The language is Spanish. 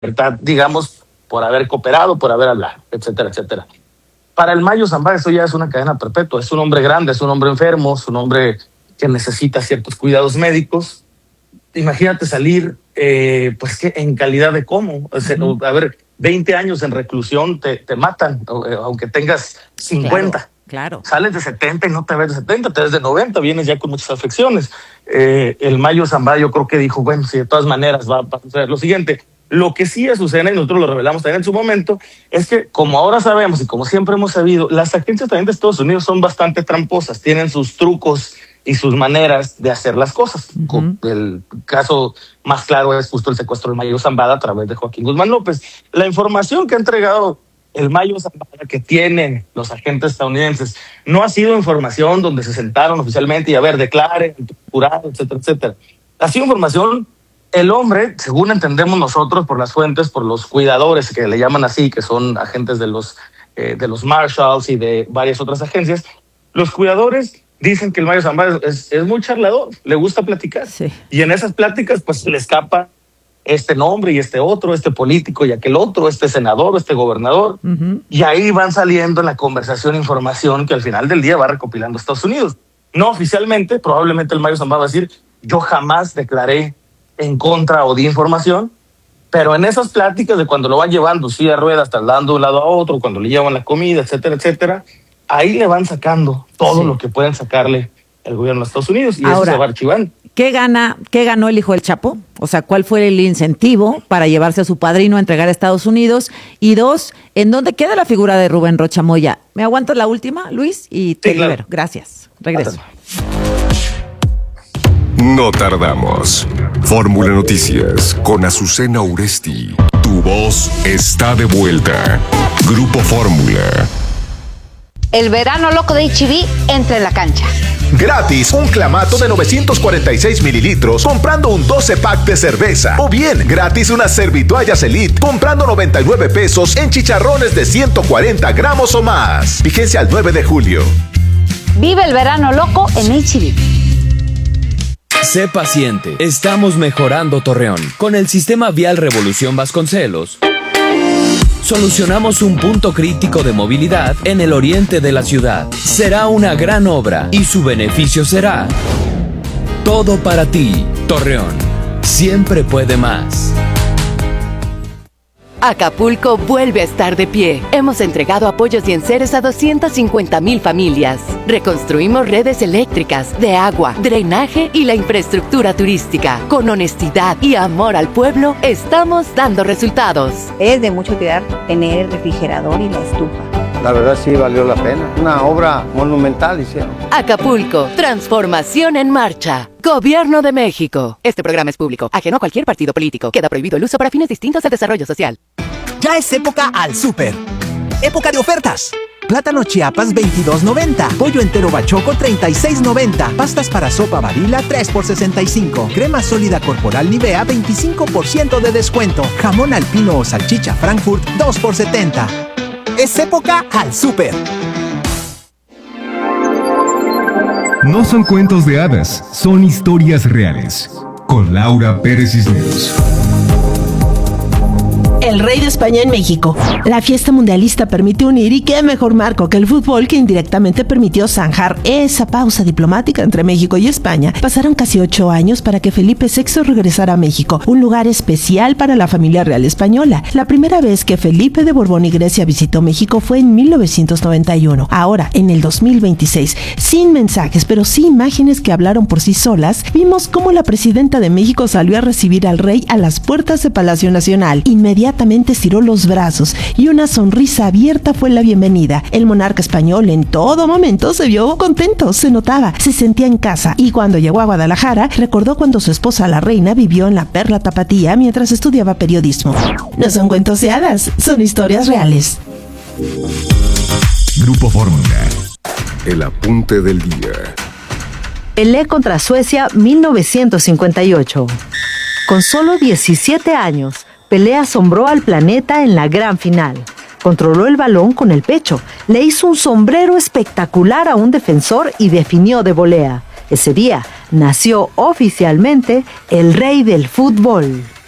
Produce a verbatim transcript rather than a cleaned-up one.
libertad, digamos, por haber cooperado, por haber hablado, etcétera, etcétera. Para el Mayo Zambada eso ya es una cadena perpetua. Es un hombre grande, es un hombre enfermo, es un hombre que necesita ciertos cuidados médicos. Imagínate salir, eh, pues, que en calidad de cómo. O sea, uh-huh. A ver, veinte años en reclusión te, te matan, aunque tengas cincuenta. Claro, claro. Sales de setenta y no te ves de setenta, te ves de noventa, vienes ya con muchas afecciones. Eh, el Mayo Zambada yo creo que dijo, bueno, si de todas maneras va a pasar lo siguiente. Lo que sí, Azucena, y nosotros lo revelamos también en su momento, es que como ahora sabemos y como siempre hemos sabido, las agencias también de Estados Unidos son bastante tramposas, tienen sus trucos y sus maneras de hacer las cosas. Uh-huh. El caso más claro es justo el secuestro del Mayo Zambada a través de Joaquín Guzmán López. La información que ha entregado el Mayo Zambada que tienen los agentes estadounidenses no ha sido información donde se sentaron oficialmente y a ver, declare, jurado, etcétera, etcétera. Ha sido información, el hombre, según entendemos nosotros por las fuentes, por los cuidadores que le llaman así, que son agentes de los, eh, de los Marshalls y de varias otras agencias, los cuidadores dicen que el Mayo Zambada es, es muy charlador, le gusta platicar. Sí. Y en esas pláticas pues se le escapa este nombre y este otro, este político y aquel otro, este senador, este gobernador. Uh-huh. Y ahí van saliendo en la conversación información que al final del día va recopilando Estados Unidos. No oficialmente, probablemente el Mayo Zambada va a decir, yo jamás declaré en contra o di información, pero en esas pláticas de cuando lo van llevando sí a ruedas, trasladando de un lado a otro, cuando le llevan la comida, etcétera, etcétera, ahí le van sacando todo sí. lo que pueden sacarle el gobierno de Estados Unidos y ahora, eso se va archivando. ¿Qué gana, qué ganó el hijo del Chapo? O sea, ¿cuál fue el incentivo para llevarse a su padrino a entregar a Estados Unidos? Y dos, ¿en dónde queda la figura de Rubén Rocha Moya? ¿Me aguantas la última, Luis? Y te sí, libero. Claro. Gracias. Regreso. No tardamos. Fórmula Noticias con Azucena Uresti. Tu voz está de vuelta. Grupo Fórmula. El verano loco de H E B entra en la cancha. Gratis, un clamato de novecientos cuarenta y seis mililitros comprando un doce pack de cerveza. O bien, gratis unas servitoallas Elite comprando noventa y nueve pesos en chicharrones de ciento cuarenta gramos o más. Vigencia al nueve de julio. Vive el verano loco en H E B. Sé paciente, estamos mejorando Torreón. Con el sistema vial Revolución Vasconcelos, solucionamos un punto crítico de movilidad en el oriente de la ciudad. Será una gran obra y su beneficio será todo para ti. Torreón, siempre puede más. Acapulco vuelve a estar de pie. Hemos entregado apoyos y enseres a doscientas cincuenta mil familias. Reconstruimos redes eléctricas, de agua, drenaje y la infraestructura turística. Con honestidad y amor al pueblo, estamos dando resultados. Es de mucha utilidad tener el refrigerador y la estufa. La verdad sí valió la pena. Una obra monumental hicieron. Acapulco, transformación en marcha. Gobierno de México. Este programa es público, ajeno a cualquier partido político. Queda prohibido el uso para fines distintos al desarrollo social. Ya es época al súper. Época de ofertas. Plátano Chiapas veintidós noventa. Pollo entero Bachoco treinta y seis noventa. Pastas para sopa Barilla tres por sesenta y cinco. Crema sólida corporal Nivea veinticinco por ciento de descuento. Jamón alpino o salchicha Frankfurt dos por setenta. Es época al súper. No son cuentos de hadas, son historias reales. Con Laura Pérez Cisneros. El rey de España en México. La fiesta mundialista permite unir, y qué mejor marco que el fútbol, que indirectamente permitió zanjar esa pausa diplomática entre México y España. Pasaron casi ocho años para que Felipe sexto regresara a México, un lugar especial para la familia real española. La primera vez que Felipe de Borbón y Grecia visitó México fue en mil novecientos noventa y uno. Ahora, en el dos mil veintiséis, sin mensajes, pero sí imágenes que hablaron por sí solas, vimos cómo la presidenta de México salió a recibir al rey a las puertas de Palacio Nacional. Inmediatamente estiró los brazos y una sonrisa abierta fue la bienvenida. El monarca español en todo momento se vio contento, se notaba, se sentía en casa, y cuando llegó a Guadalajara recordó cuando su esposa la reina vivió en la Perla Tapatía mientras estudiaba periodismo. No son cuentos de hadas, son historias reales. Grupo Fórmula. El apunte del día. Pelé contra Suecia mil novecientos cincuenta y ocho. Con solo diecisiete años, Pelé asombró al planeta en la gran final. Controló el balón con el pecho, le hizo un sombrero espectacular a un defensor y definió de volea. Ese día nació oficialmente el rey del fútbol.